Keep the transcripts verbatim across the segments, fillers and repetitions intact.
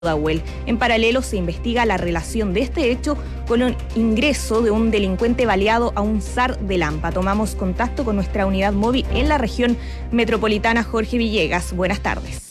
Pudahuel. En paralelo se investiga la relación de este hecho con el ingreso de un delincuente baleado a un S A R de Lampa. Tomamos contacto con nuestra unidad móvil en la región metropolitana, Jorge Villegas. Buenas tardes.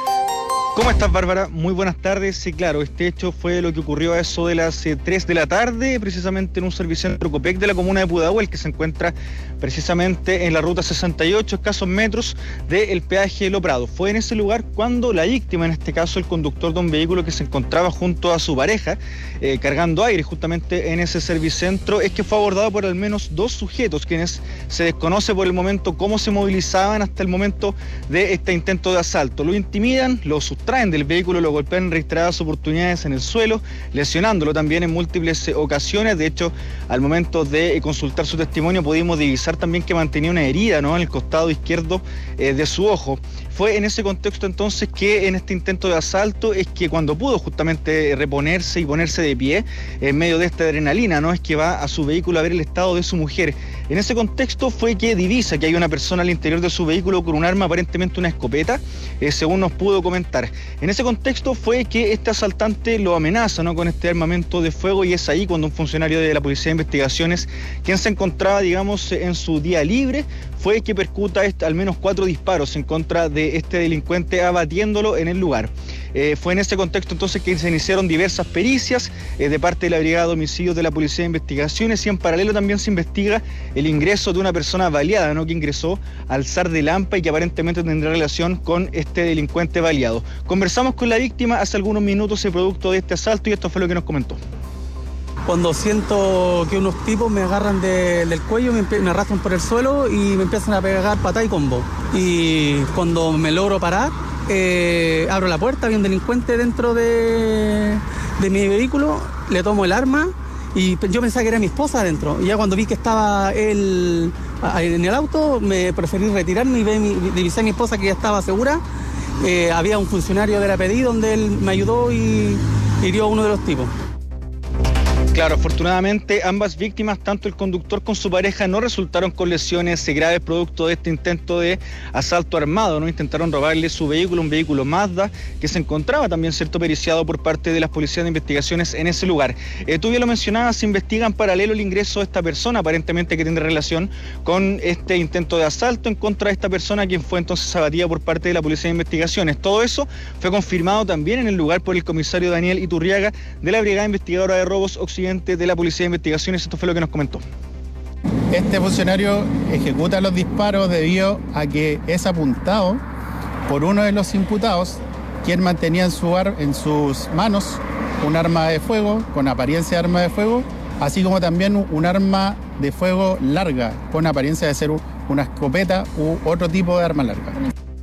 ¿Cómo estás, Bárbara? Muy buenas tardes. Sí, claro, este hecho fue lo que ocurrió a eso de las eh, tres de la tarde, precisamente en un servicentro Copec de la comuna de Pudahuel, que se encuentra precisamente en la ruta sesenta y ocho, escasos metros del peaje de Lo Prado. Fue en ese lugar cuando la víctima, en este caso el conductor de un vehículo que se encontraba junto a su pareja, eh, cargando aire justamente en ese servicentro, es que fue abordado por al menos dos sujetos, quienes se desconoce por el momento cómo se movilizaban hasta el momento de este intento de asalto. Lo intimidan, lo sustraen del vehículo, lo golpean en reiteradas oportunidades en el suelo, lesionándolo también en múltiples ocasiones. De hecho, al momento de consultar su testimonio pudimos divisar también que mantenía una herida, ¿no?, en el costado izquierdo eh, de su ojo. Fue en ese contexto entonces que en este intento de asalto es que cuando pudo justamente reponerse y ponerse de pie en medio de esta adrenalina, ¿no?, es que va a su vehículo a ver el estado de su mujer. En ese contexto fue que divisa que hay una persona al interior de su vehículo con un arma, aparentemente una escopeta, eh, según nos pudo comentar. En ese contexto fue que este asaltante lo amenaza, ¿no?, con este armamento de fuego, y es ahí cuando un funcionario de la Policía de Investigaciones, quien se encontraba, digamos, en su día libre, fue que percuta este, al menos cuatro disparos en contra de este delincuente, abatiéndolo en el lugar. Eh, fue en ese contexto entonces que se iniciaron diversas pericias eh, de parte de la Brigada de Homicidios de la Policía de Investigaciones, y en paralelo también se investiga el ingreso de una persona baleada, ¿no?, que ingresó al S A R de Lampa y que aparentemente tendrá relación con este delincuente baleado. Conversamos con la víctima hace algunos minutos el producto de este asalto y esto fue lo que nos comentó. Cuando siento que unos tipos me agarran de, del cuello, me, me arrastran por el suelo y me empiezan a pegar patada y combo. Y cuando me logro parar, eh, abro la puerta, había un delincuente dentro de, de mi vehículo, le tomo el arma y yo pensaba que era mi esposa adentro. Y ya cuando vi que estaba él en el auto, me preferí retirarme y vi, divisé a mi esposa que ya estaba segura. Eh, había un funcionario de la P D I donde él me ayudó y hirió a uno de los tipos. Claro, afortunadamente ambas víctimas, tanto el conductor con su pareja, no resultaron con lesiones graves producto de este intento de asalto armado, ¿no? Intentaron robarle su vehículo, un vehículo Mazda, que se encontraba también, cierto, periciado por parte de las policías de investigaciones en ese lugar. Eh, tú ya lo mencionabas, se investiga en paralelo el ingreso de esta persona, aparentemente que tiene relación con este intento de asalto en contra de esta persona, quien fue entonces abatida por parte de la Policía de Investigaciones. Todo eso fue confirmado también en el lugar por el comisario Daniel Iturriaga de la Brigada Investigadora de Robos Occidentales de la Policía de Investigaciones. Esto fue lo que nos comentó. Este funcionario ejecuta los disparos debido a que es apuntado por uno de los imputados, quien mantenía en, su ar en sus manos un arma de fuego con apariencia de arma de fuego, así como también un arma de fuego larga con apariencia de ser una escopeta u otro tipo de arma larga.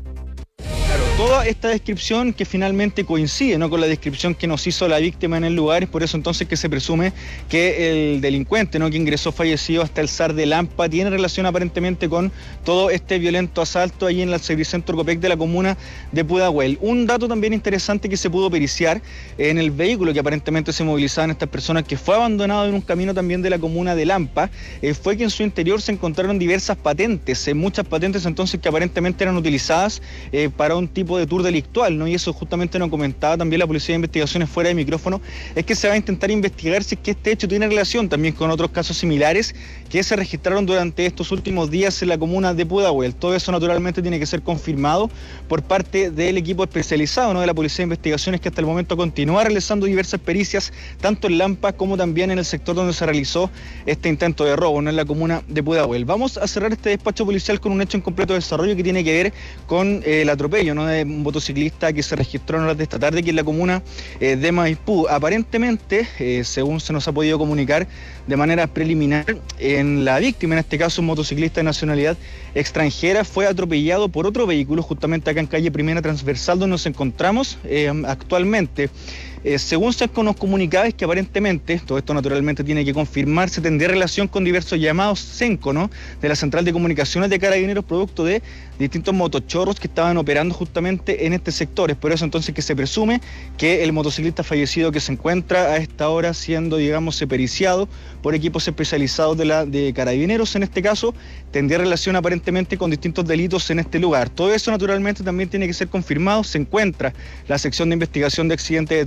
Toda esta descripción que finalmente coincide, ¿no?, con la descripción que nos hizo la víctima en el lugar, es por eso entonces que se presume que el delincuente, ¿no?, que ingresó fallecido hasta el S A R de Lampa tiene relación aparentemente con todo este violento asalto ahí en el servicentro Copec de la comuna de Pudahuel. Un dato también interesante que se pudo periciar en el vehículo que aparentemente se movilizaban estas personas, que fue abandonado en un camino también de la comuna de Lampa, eh, fue que en su interior se encontraron diversas patentes, eh, muchas patentes entonces que aparentemente eran utilizadas eh, para un tipo de tour delictual, ¿no? Y eso justamente nos comentaba también la Policía de Investigaciones fuera de micrófono, es que se va a intentar investigar si es que este hecho tiene relación también con otros casos similares que se registraron durante estos últimos días en la comuna de Pudahuel. Todo eso naturalmente tiene que ser confirmado por parte del equipo especializado, ¿no?, de la Policía de Investigaciones, que hasta el momento continúa realizando diversas pericias, tanto en Lampa como también en el sector donde se realizó este intento de robo, ¿no?, en la comuna de Pudahuel. Vamos a cerrar este despacho policial con un hecho en completo desarrollo que tiene que ver con eh, el atropello, ¿no?, de un motociclista que se registró en horas de esta tarde aquí en la comuna eh, de Maipú. Aparentemente, eh, según se nos ha podido comunicar de manera preliminar, en la víctima, en este caso un motociclista de nacionalidad extranjera, fue atropellado por otro vehículo justamente acá en calle Primera Transversal, donde nos encontramos eh, actualmente. Eh, según se han comunicado es que aparentemente, todo esto naturalmente tiene que confirmarse, tendría relación con diversos llamados Senco, ¿no?, de la Central de Comunicaciones de Carabineros, producto de distintos motochorros que estaban operando justamente en este sector. Es por eso entonces que se presume que el motociclista fallecido que se encuentra a esta hora siendo, digamos, periciado por equipos especializados de, la, de Carabineros, en este caso, tendría relación aparentemente con distintos delitos en este lugar. Todo eso naturalmente también tiene que ser confirmado. Se encuentra la sección de investigación de accidentes de